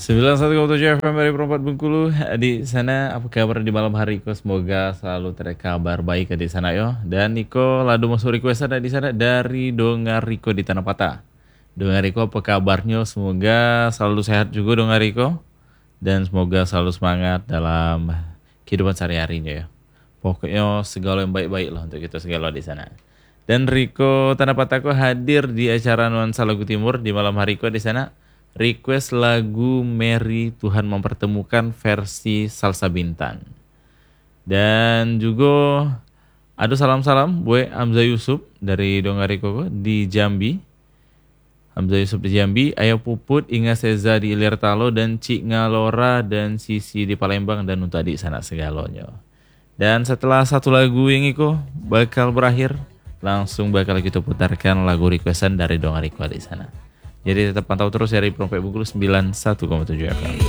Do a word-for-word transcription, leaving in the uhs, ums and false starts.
sembilan puluh satu koma tujuh F M dari Perempat Bengkulu. Di sana apa kabar di malam hari Ko? Semoga selalu terkabar baik di sana yo. Dan Niko ladu masuk request ada di sana dari Dongar Riko di Tanah Patah. Dongar Riko apa kabarnya? Semoga selalu sehat juga Dongar Riko. Dan semoga selalu semangat dalam kehidupan sehari-harinya ya. Pokoknya segala yang baik-baik lah untuk kita segala di sana. Dan Riko Tanah Patah ko hadir di acara Nuansa Lagu Timur di malam hari ko di sana. Request lagu Mary Tuhan Mempertemukan versi Salsa Bintang. Dan juga ada salam-salam buat Hamzah Yusuf dari Dongariko di Jambi. Hamzah Yusuf di Jambi, Ayo Puput, Inga Seza di Ilir Talo, dan Cik Ngalora dan Sisi di Palembang, dan untuk adik sana segalanya. Dan setelah satu lagu yang itu bakal berakhir, langsung bakal kita putarkan lagu requestan dari Dongariko di sana. Jadi tetap pantau terus dari Perempat Bengkulu sembilan puluh satu koma tujuh F M.